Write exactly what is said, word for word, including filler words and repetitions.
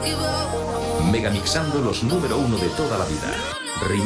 Megamixando los número uno de toda la vida.